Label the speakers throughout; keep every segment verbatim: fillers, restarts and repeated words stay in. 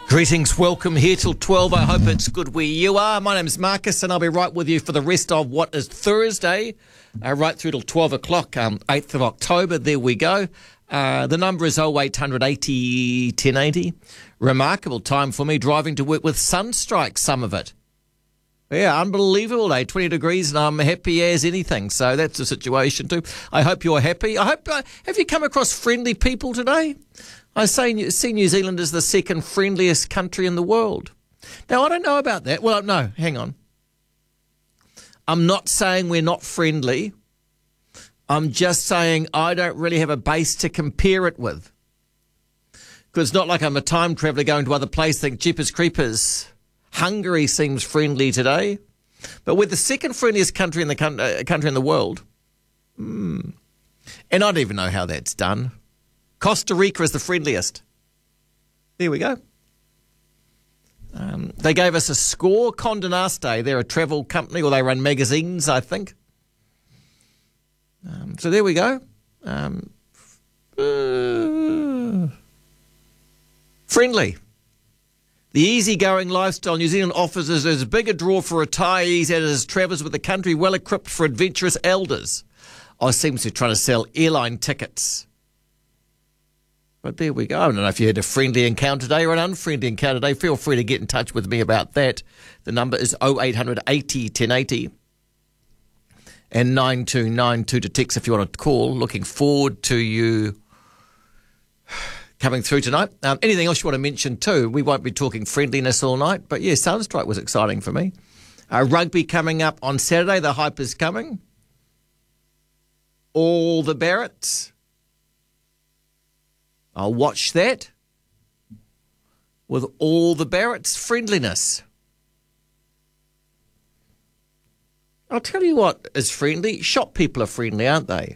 Speaker 1: Greetings, welcome here till twelve. I hope it's good where you are. My name's Marcus and I'll be right with you for the rest of what is Thursday, uh, right through till twelve o'clock, um, eighth of October. There we go. Uh, the number is oh eight hundred eighty ten eighty. Remarkable time for me driving to work with sunstrike, some of it. Yeah, unbelievable, eh? twenty degrees and I'm happy as anything. So that's the situation too. I hope you're happy. I hope, uh, have you come across friendly people today? I say, see New Zealand as the second friendliest country in the world. Now, I don't know about that. Well, no, hang on. I'm not saying we're not friendly. I'm just saying I don't really have a base to compare it with. Because it's not like I'm a time traveller going to other places, think, Jeepers Creepers. Hungary seems friendly today. But we're the second friendliest country in the uh, country in the world. Mm. And I don't even know how that's done. Costa Rica is the friendliest. There we go. Um, they gave us a score. Condé Nast, they're a travel company, or they run magazines, I think. Um, so there we go. Um, uh, friendly. The easygoing lifestyle New Zealand offers is as big a draw for retirees as it is travellers with the country well equipped for adventurous elders. I seem to be trying to sell airline tickets. But there we go. I don't know if you had a friendly encounter today or an unfriendly encounter today. Feel free to get in touch with me about that. The number is oh eight hundred eighty ten eighty and nine two nine two to text if you want to call. Looking forward to you coming through tonight. Um, anything else you want to mention too? We won't be talking friendliness all night, but yeah, Sunstrike was exciting for me. Uh, rugby coming up on Saturday. The hype is coming. All the Barretts. I'll watch that with all the Barretts' friendliness. I'll tell you what is friendly. Shop people are friendly, aren't they?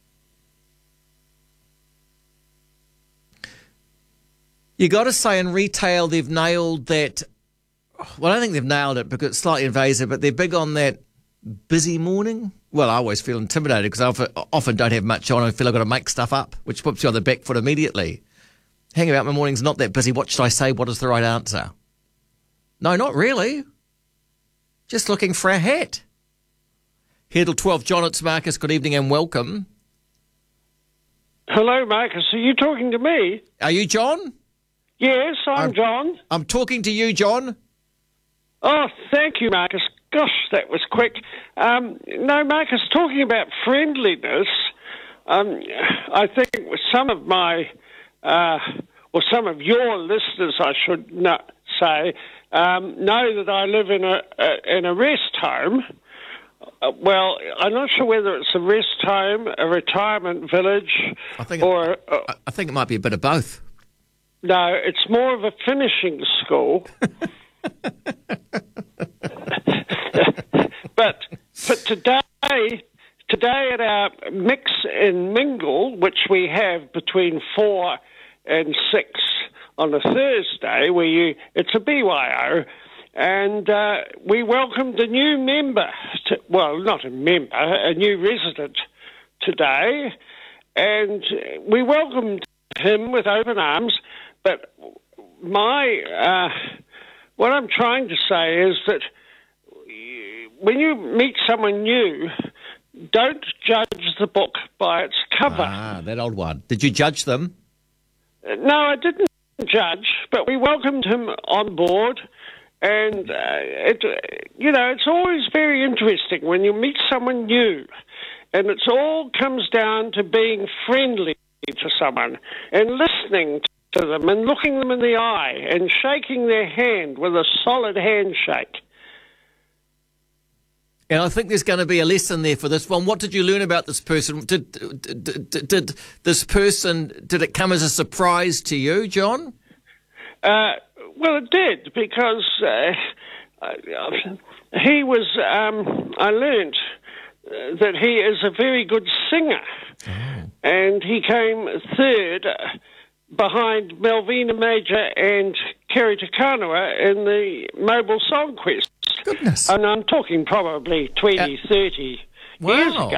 Speaker 1: You got to say in retail they've nailed that. Well, I don't think they've nailed it because it's slightly invasive, but they're big on that busy morning. Well, I always feel intimidated because I often, often don't have much on. I feel I've got to make stuff up, which puts you on the back foot immediately. Hang about, my morning's not that busy. What should I say? What is the right answer? No, not really. Just looking for a hat. Here till twelve. John, it's Marcus. Good evening and welcome.
Speaker 2: Hello, Marcus. Are you talking to me?
Speaker 1: Are you John?
Speaker 2: Yes, I'm,
Speaker 1: I'm
Speaker 2: John.
Speaker 1: I'm talking to you, John.
Speaker 2: Oh, thank you, Marcus. Gosh, that was quick. Um, no, Marcus, talking about friendliness, um, I think some of my, uh, or some of your listeners, I should not say, um, know that I live in a, a in a rest home. Uh, well, I'm not sure whether it's a rest home, a retirement village,
Speaker 1: I think
Speaker 2: or...
Speaker 1: It, uh, I think it might be a bit of both.
Speaker 2: No, it's more of a finishing school. but but today, today at our mix and mingle, which we have between four and six on a Thursday, where you it's a B Y O, and uh, we welcomed a new member. To, well, not a member, a new resident today, and we welcomed him with open arms. But my uh, what I'm trying to say is that when you meet someone new, don't judge the book by its cover.
Speaker 1: Ah, that old one. Did you judge them?
Speaker 2: No, I didn't judge, but we welcomed him on board. And, uh, it, you know, it's always very interesting when you meet someone new. And it all comes down to being friendly to someone and listening to them and looking them in the eye and shaking their hand with a solid handshake.
Speaker 1: And I think there's going to be a lesson there for this one. What did you learn about this person? Did, did, did, did this person, did it come as a surprise to you, John?
Speaker 2: Uh, well, it did, because uh, he was, um, I learnt that he is a very good singer. Oh. And he came third behind Malvina Major and Kerry Takanua in the Mobile Song Quest.
Speaker 1: Goodness.
Speaker 2: And I'm talking probably twenty, uh, thirty
Speaker 1: wow.
Speaker 2: years ago.